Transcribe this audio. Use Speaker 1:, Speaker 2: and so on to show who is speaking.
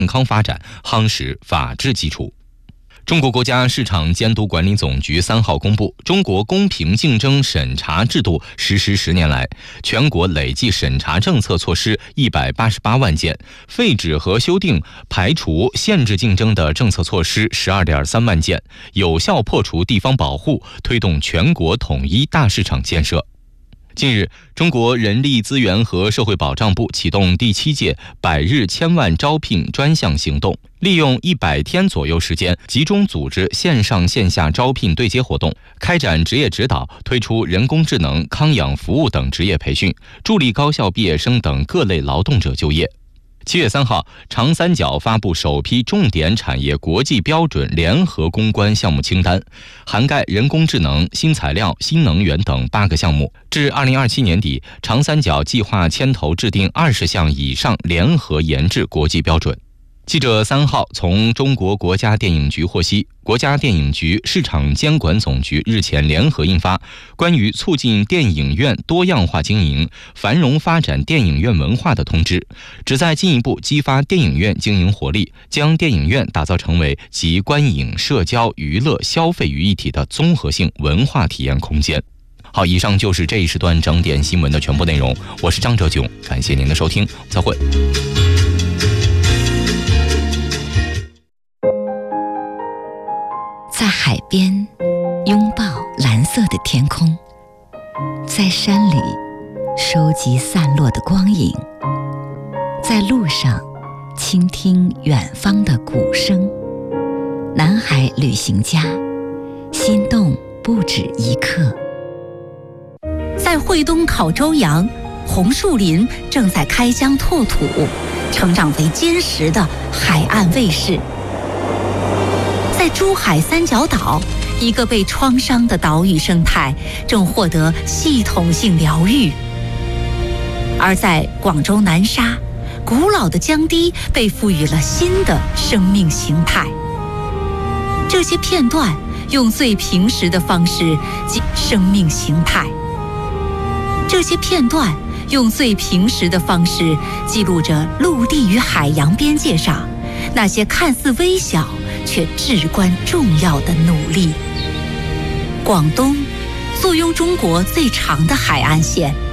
Speaker 1: 健康发展，夯实法治基础。中国国家市场监督管理总局3号公布，中国公平竞争审查制度实施10年来，全国累计审查政策措施188万件，废止和修订、排除、限制竞争的政策措施12.3万件，有效破除地方保护，推动全国统一大市场建设。近日，中国人力资源和社会保障部启动第7届100日千万招聘专项行动，利用100天左右时间，集中组织线上线下招聘对接活动，开展职业指导，推出人工智能、康养服务等职业培训，助力高校毕业生等各类劳动者就业。7月3号，长三角发布首批重点产业国际标准联合攻关项目清单，涵盖人工智能、新材料、新能源等8个项目。至2027年底，长三角计划牵头制定20项以上联合研制国际标准。记者3号从中国国家电影局获悉，国家电影局市场监管总局日前联合印发《关于促进电影院多样化经营、繁荣发展电影院文化的通知》，旨在进一步激发电影院经营活力，将电影院打造成为集观影、社交、娱乐、消费于一体的综合性文化体验空间。好，以上就是这一时段整点新闻的全部内容，我是张哲炯，感谢您的收听，再会。
Speaker 2: 在海边拥抱蓝色的天空，在山里收集散落的光影，在路上倾听远方的鼓声。南海旅行家，心动不止一刻。
Speaker 3: 在惠东烤周阳，红树林正在开疆拓土，成长为坚实的海岸卫士。在珠海三角岛，一个被创伤的岛屿生态正获得系统性疗愈。而在广州南沙，古老的江堤被赋予了新的生命形态。这些片段用最平实的方式记生命形态。这些片段用最平实的方式记录着陆地与海洋边界上那些看似微小却至关重要的努力。广东坐拥中国最长的海岸线，